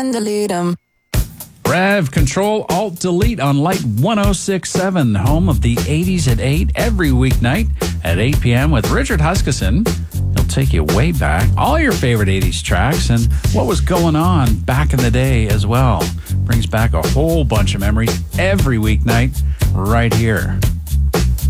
and delete them. Rev, Control, Alt, Delete on Light 106.7, home of the 80s at 8, every weeknight at 8 p.m. with Richard Huskisson. He'll take you way back, all your favorite 80s tracks, and what was going on back in the day as well. Brings back a whole bunch of memories every weeknight right here.